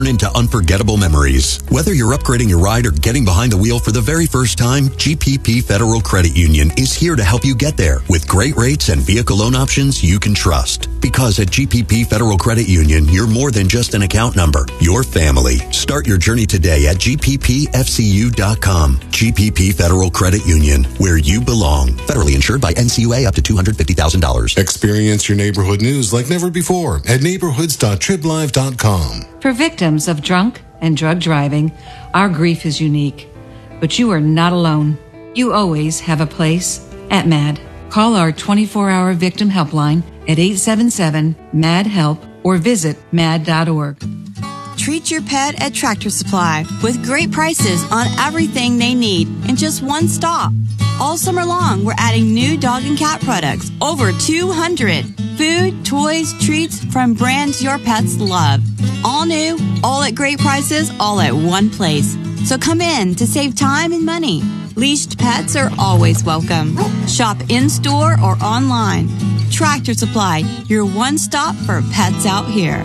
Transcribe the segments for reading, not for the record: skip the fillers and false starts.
into unforgettable memories. Whether you're upgrading your ride or getting behind the wheel for the very first time, GPP Federal Credit Union is here to help you get there with great rates and vehicle loan options you can trust. Because at GPP Federal Credit Union, you're more than just an account number. You're family. Start your journey today at gppfcu.com. GPP Federal Credit Union, where you belong. Federally insured by NCUA up to $250,000. Experience your neighborhood news like never before at neighborhoods.triblive.com. For victims of drunk and drug driving, our grief is unique. But you are not alone. You always have a place at MAD. Call our 24-hour victim helpline at 877-MAD-HELP or visit mad.org. Treat your pet at Tractor Supply with great prices on everything they need in just one stop. All summer long, we're adding new dog and cat products, over 200. Food, toys, treats from brands your pets love. All new, all at great prices, all at one place. So come in to save time and money. Leashed pets are always welcome. Shop in-store or online. Tractor Supply, your one stop for pets out here.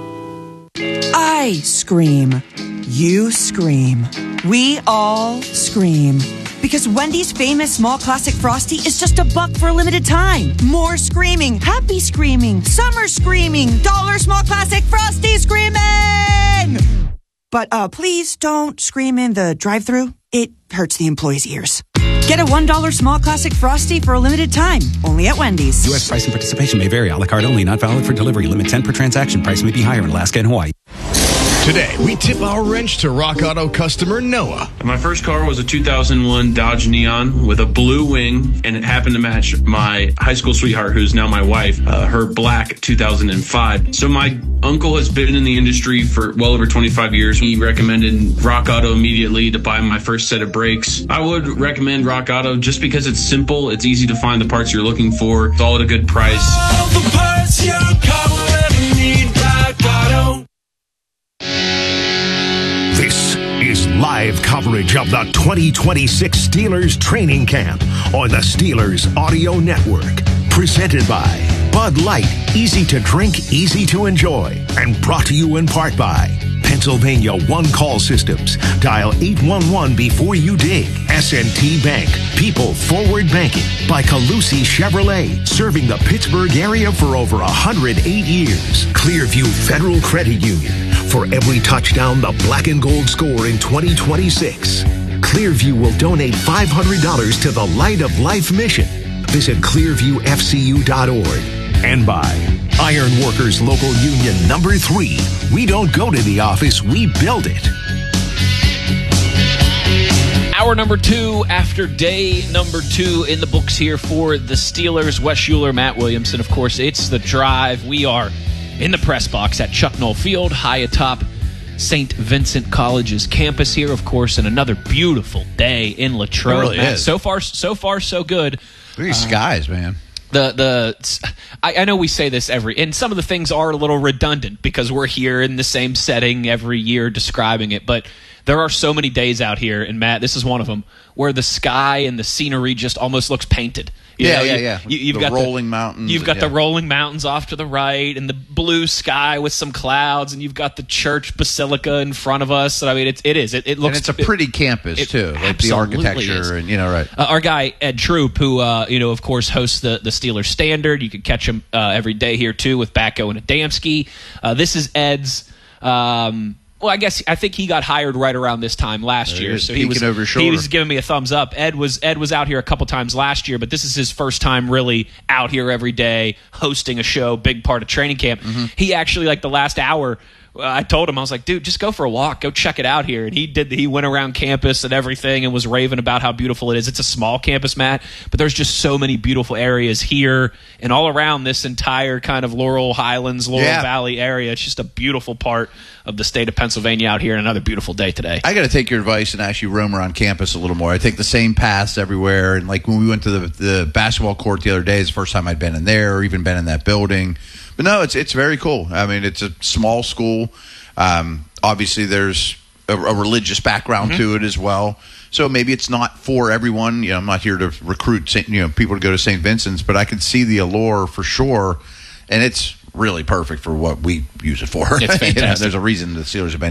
I scream. You scream. We all scream. Because Wendy's famous small classic Frosty is just $1 for a limited time. More screaming, happy screaming, summer screaming, $1 small classic Frosty screaming! But please don't scream in the drive-thru. It hurts the employees' ears. Get a $1 small classic Frosty for a limited time. Only at Wendy's. U.S. price and participation may vary. A la carte only. Not valid for delivery. Limit 10 per transaction. Price may be higher in Alaska and Hawaii. Today, we tip our wrench to Rock Auto customer Noah. My first car was a 2001 Dodge Neon with a blue wing, and it happened to match my high school sweetheart, who's now my wife, her black 2005. So my uncle has been in the industry for well over 25 years. He recommended Rock Auto immediately to buy my first set of brakes. I would recommend Rock Auto just because it's simple, it's easy to find the parts you're looking for, it's all at a good price. All the parts your car will ever need, Rock Auto. This is live coverage of the 2026 Steelers training camp on the Steelers Audio Network. Presented by Bud Light, easy to drink, easy to enjoy. And brought to you in part by Pennsylvania One Call Systems. Dial 811 before you dig. S&T Bank, people forward banking. By Calusi Chevrolet, serving the Pittsburgh area for over 108 years. Clearview Federal Credit Union. For every touchdown the black and gold score in 2026, Clearview will donate $500 to the Light of Life mission. Visit clearviewfcu.org. And by Iron Workers Local Union Number 3. We don't go to the office, we build it. Hour number 2 after day number 2 in the books here for the Steelers. Wes Schuler, Matt Williamson. Of course, it's The Drive. We are in the press box at Chuck Noll Field, high atop St. Vincent College's campus here, of course, and another beautiful day in Latrobe. It really is. So far, so good. Look at these skies, man. I know we say this and some of the things are a little redundant because we're here in the same setting every year describing it, but there are so many days out here, and Matt, this is one of them, where the sky and the scenery just almost looks painted. You've got rolling mountains. You've got the rolling mountains off to the right, and the blue sky with some clouds, and you've got the church basilica in front of us. And I mean, it looks. And it's a pretty campus too, like the architecture, is. and right. Our guy Ed Troop, who of course hosts the Steelers Standard. You can catch him every day here too with Backo and Adamski. This is Ed's. Well, I think he got hired right around this time last year, so he was giving me a thumbs up. Ed was out here a couple times last year, but this is his first time really out here every day hosting a show, big part of training camp. Mm-hmm. He actually, the last hour, I told him, I was like, dude, just go for a walk, go check it out here. And he went around campus and everything and was raving about how beautiful it is. It's a small campus, Matt, but there's just so many beautiful areas here and all around this entire kind of Laurel Highlands, Valley area. It's just a beautiful part of the state of Pennsylvania out here, and another beautiful day today. I got to take your advice and actually roam around campus a little more. I take the same paths everywhere, and when we went to the basketball court the other day, it's the first time I'd been in there or even been in that building. But no, it's very cool. I mean, it's a small school. Obviously, there's a religious background to it as well. So maybe it's not for everyone. I'm not here to recruit people to go to St. Vincent's, but I can see the allure for sure. And it's really perfect for what we use it for. It's fantastic. There's a reason the Steelers have been